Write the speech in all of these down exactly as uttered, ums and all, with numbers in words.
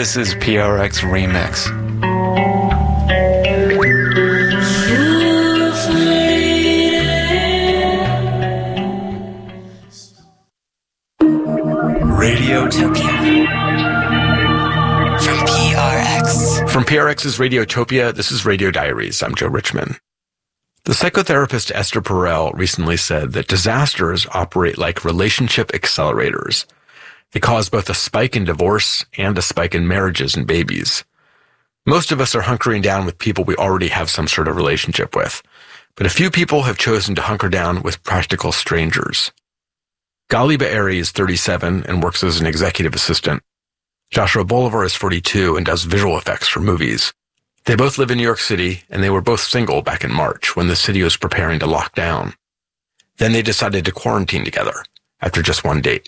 This is P R X Remix. Radiotopia. From P R X. From P R X's Radiotopia, this is Radio Diaries. I'm Joe Richman. The psychotherapist Esther Perel recently said that disasters operate like relationship accelerators. They cause both a spike in divorce and a spike in marriages and babies. Most of us are hunkering down with people we already have some sort of relationship with, but a few people have chosen to hunker down with practical strangers. Gali Be'eri is thirty-seven and works as an executive assistant. Joshua Bolivar is forty-two and does visual effects for movies. They both live in New York City, and they were both single back in March when the city was preparing to lock down. Then they decided to quarantine together after just one date.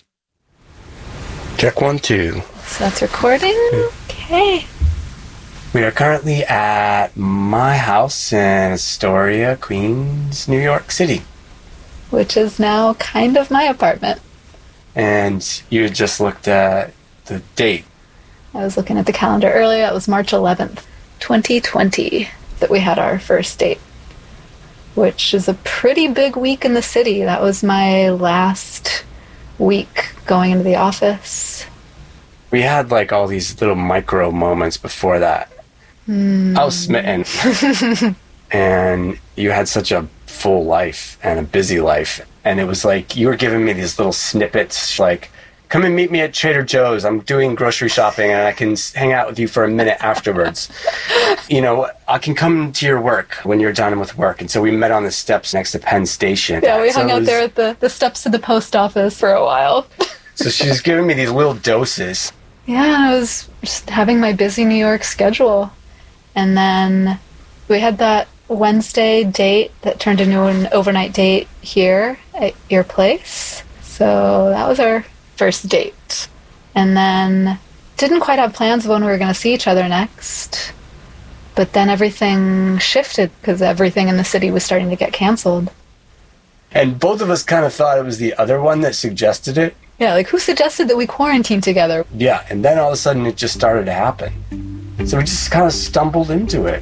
Check one, two. So that's recording? Okay. We are currently at my house in Astoria, Queens, New York City. Which is now kind of my apartment. And you just looked at the date. I was looking at the calendar earlier. It was March eleventh, twenty twenty, that we had our first date. Which is a pretty big week in the city. That was my last week going into the office. We had like all these little micro moments before that. Mm. I was smitten. And you had such a full life and a busy life. And it was like you were giving me these little snippets like, come and meet me at Trader Joe's. I'm doing grocery shopping and I can hang out with you for a minute afterwards. You know, I can come to your work when you're done with work. And so we met on the steps next to Penn Station. Yeah, we so hung out was, there at the, the steps of the post office for a while. So she was giving me these little doses. Yeah, I was just having my busy New York schedule. And then we had that Wednesday date that turned into an overnight date here at your place. So that was our first date. And then didn't quite have plans of when we were going to see each other next. But then everything shifted because everything in the city was starting to get canceled. And both of us kind of thought it was the other one that suggested it. Yeah, like who suggested that we quarantine together? Yeah, and then all of a sudden it just started to happen. So we just kind of stumbled into it.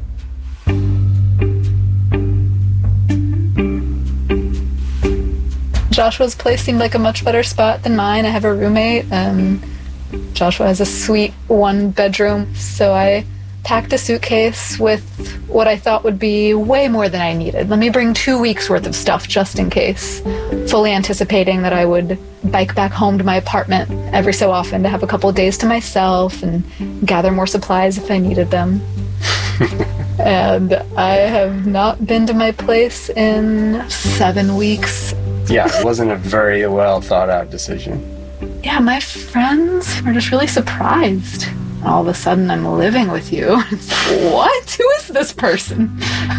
Joshua's place seemed like a much better spot than mine. I have a roommate, and Joshua has a sweet one-bedroom, so I packed a suitcase with what I thought would be way more than I needed. Let me bring two weeks' worth of stuff just in case, fully anticipating that I would bike back home to my apartment every so often to have a couple of days to myself and gather more supplies if I needed them. And I have not been to my place in seven weeks. Yeah, it wasn't a very well thought out decision. Yeah, my friends were just really surprised. All of a sudden, I'm living with you. It's like, what? Who is this person?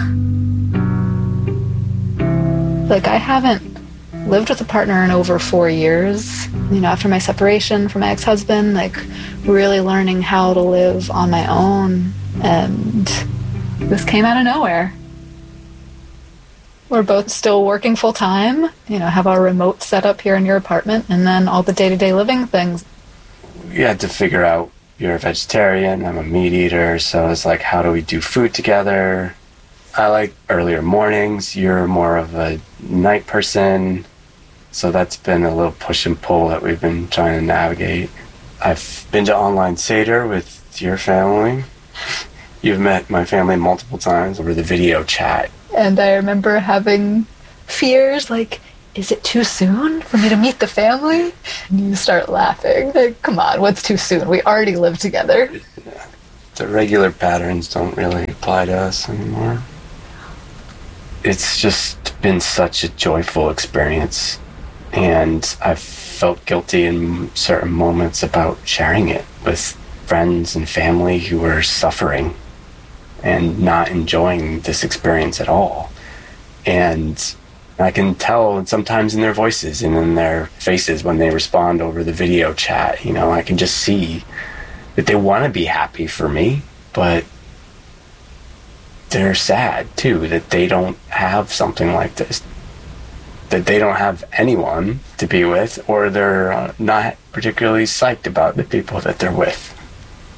Like, I haven't lived with a partner in over four years. You know, after my separation from my ex-husband, like, really learning how to live on my own. And this came out of nowhere. We're both still working full-time, you know, have our remote set up here in your apartment, and then all the day-to-day living things. We had to figure out, you're a vegetarian, I'm a meat eater, so it's like, how do we do food together? I like earlier mornings, you're more of a night person, so that's been a little push and pull that we've been trying to navigate. I've been to online Seder with your family. You've met my family multiple times over the video chat. And I remember having fears, like, is it too soon for me to meet the family? And you start laughing. Like, come on, what's too soon? We already live together. The regular patterns don't really apply to us anymore. It's just been such a joyful experience. And I've felt guilty in certain moments about sharing it with friends and family who are suffering and not enjoying this experience at all. And I can tell sometimes in their voices and in their faces when they respond over the video chat, you know, I can just see that they want to be happy for me, but they're sad too that they don't have something like this, that they don't have anyone to be with, or they're uh, not particularly psyched about the people that they're with.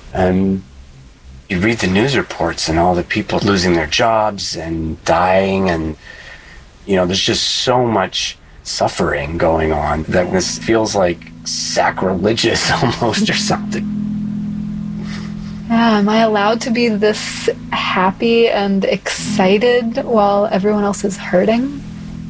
And you read the news reports and all the people losing their jobs and dying, and, you know, there's just so much suffering going on that this feels like sacrilegious almost or something. Yeah, am I allowed to be this happy and excited while everyone else is hurting?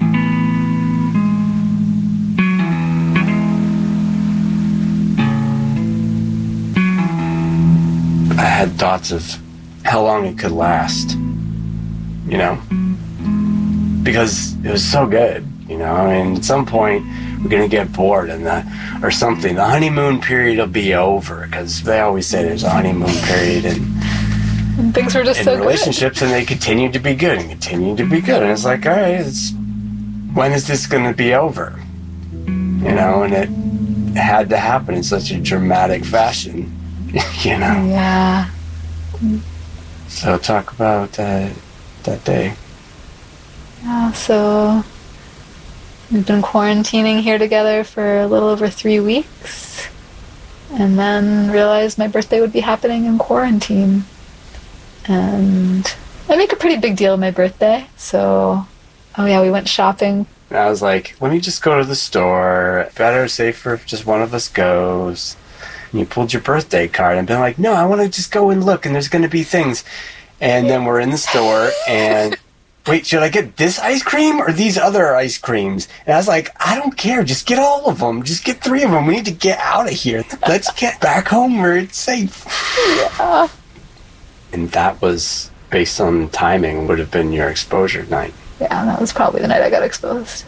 I had thoughts of how long it could last, you know, because it was so good, you know. I mean, at some point we're gonna get bored and the or something. The honeymoon period will be over, because they always say there's a honeymoon period, and, and things were just in so relationships, good. And they continue to be good and continue to be good, and it's like, all right, it's, when is this gonna be over? You know, and it had to happen in such a dramatic fashion. You know. Yeah. So talk about uh, that day. Yeah, so we've been quarantining here together for a little over three weeks, and then realized my birthday would be happening in quarantine. And I make a pretty big deal of my birthday, so, oh yeah, we went shopping. And I was like, let me just go to the store. Better, safer if just one of us goes. And you pulled your birthday card and been like, no, I want to just go and look, and there's going to be things. And then we're in the store, and wait, should I get this ice cream or these other ice creams? And I was like, I don't care. Just get all of them. Just get three of them. We need to get out of here. Let's get back home where it's safe. Yeah. And that was, based on timing, would have been your exposure night. Yeah, that was probably the night I got exposed.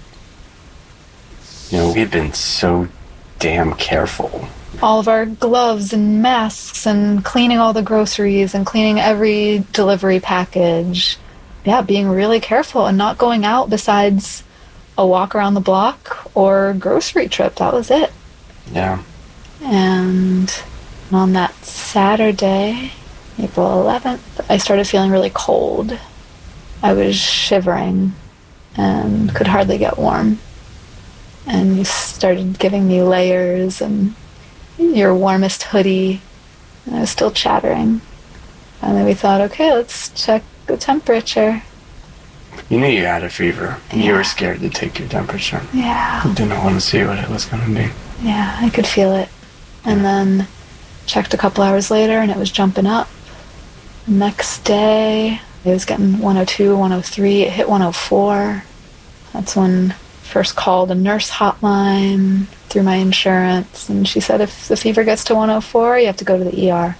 You know, we've been so damn careful. All of our gloves and masks and cleaning all the groceries and cleaning every delivery package. Yeah, being really careful and not going out besides a walk around the block or grocery trip. That was it. Yeah. And on that Saturday, April eleventh, I started feeling really cold. I was shivering and could hardly get warm. And you started giving me layers and your warmest hoodie, and I was still chattering. And then we thought, okay, let's check the temperature. You knew you had a fever. Yeah. You were scared to take your temperature. Yeah. You didn't want to see what it was going to be. Yeah, I could feel it. And then checked a couple hours later, and it was jumping up. Next day, it was getting one oh two, one oh three. It hit one oh four. That's when first called a nurse hotline through my insurance, and she said if the fever gets to one oh four, you have to go to the E R.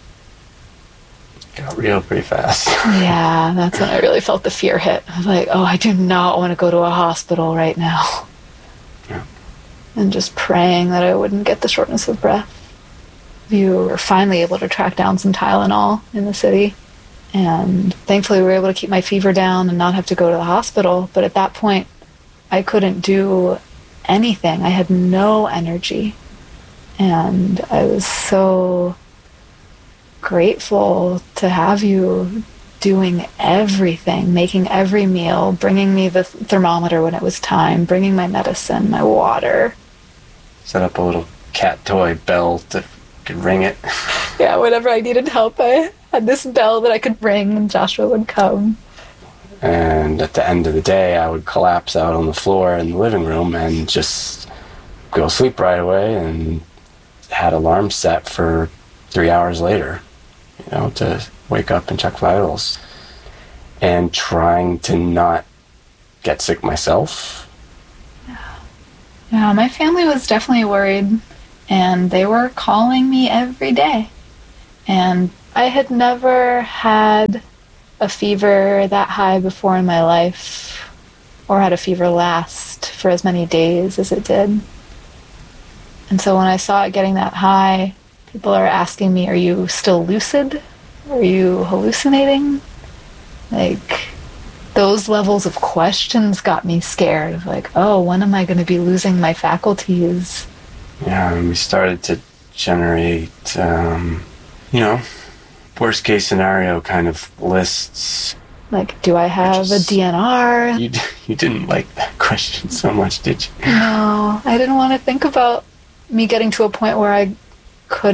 Got real pretty fast. Yeah, that's when I really felt the fear hit. I was like, oh, I do not want to go to a hospital right now. Yeah. And just praying that I wouldn't get the shortness of breath. We were finally able to track down some Tylenol in the city, and thankfully we were able to keep my fever down and not have to go to the hospital. But at that point, I couldn't do anything. I had no energy. And I was so grateful to have you doing everything, making every meal, bringing me the thermometer when it was time, bringing my medicine, my water. Set up a little cat toy bell to could ring it. Yeah, whenever I needed help, I had this bell that I could ring and Joshua would come. And at the end of the day, I would collapse out on the floor in the living room and just go sleep right away, and had alarms set for three hours later, you know, to wake up and check vitals. And trying to not get sick myself. Yeah. Yeah, my family was definitely worried, and they were calling me every day. And I had never had a fever that high before in my life, or had a fever last for as many days as it did. And so when I saw it getting that high, people are asking me, are you still lucid? Are you hallucinating? Like, those levels of questions got me scared. Like, oh, when am I going to be losing my faculties? Yeah, and we started to generate, um, you know, worst case scenario kind of lists. Like, do I have just, a D N R? You, you didn't like that question so much, did you? No, I didn't want to think about me getting to a point where I couldn't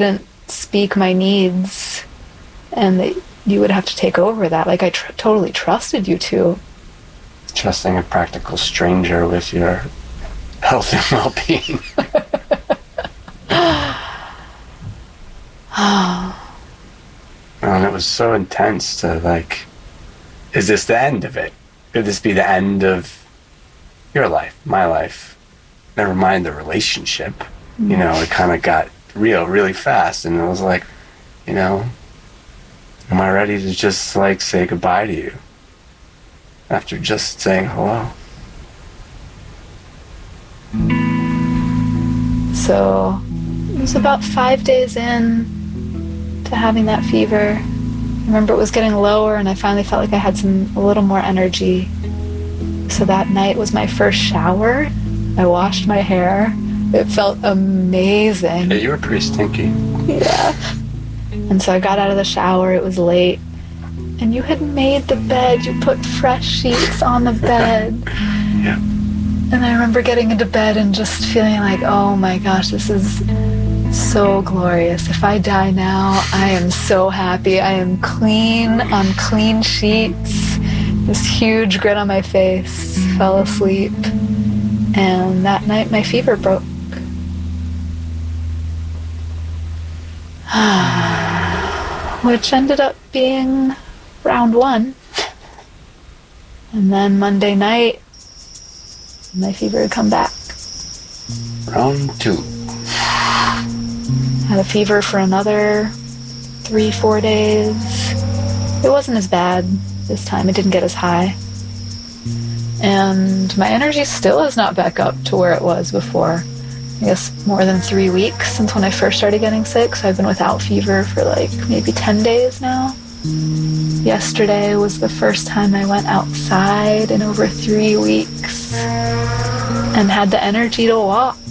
speak my needs and that you would have to take over that. Like, I tr- totally trusted you to. Trusting a practical stranger with your health and well-being. And it was so intense to, like, is this the end of it? Could this be the end of your life, my life? Never mind the relationship. Mm. You know, it kind of got real really fast, and it was like, you know, am I ready to just, like, say goodbye to you after just saying hello? So it was about five days in to having that fever. I remember it was getting lower, and I finally felt like I had some a little more energy. So that night was my first shower. I washed my hair. It felt amazing. Yeah, you were pretty stinky. Yeah. And so I got out of the shower. It was late. And you had made the bed. You put fresh sheets on the bed. Yeah. And I remember getting into bed and just feeling like, oh my gosh, this is so glorious. If I die now, I am so happy. I am clean on clean sheets. This huge grin on my face. Fell asleep. And that night my fever broke. Which ended up being round one. And then Monday night, my fever had come back. Round two. Had a fever for another three, four days. It wasn't as bad this time. It didn't get as high. And my energy still is not back up to where it was before. I guess more than three weeks since when I first started getting sick. So I've been without fever for like maybe ten days now. Yesterday was the first time I went outside in over three weeks and had the energy to walk.